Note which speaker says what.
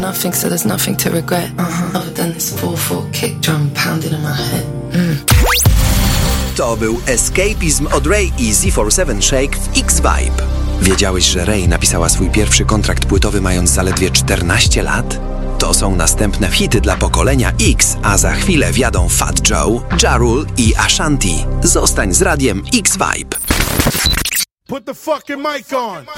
Speaker 1: nothing, so there's nothing to regret. Other than this 4/4 kick drum pounding in my head.
Speaker 2: To był Escapism od Ray i Z47 Shake w X-Vibe. Wiedziałeś, że Ray napisała swój pierwszy kontrakt płytowy mając zaledwie 14 lat? To są następne hity dla pokolenia X, a za chwilę wjadą Fat Joe, Ja Rule i Ashanti. Zostań z radiem X-Vibe.
Speaker 3: Put the fucking mic on.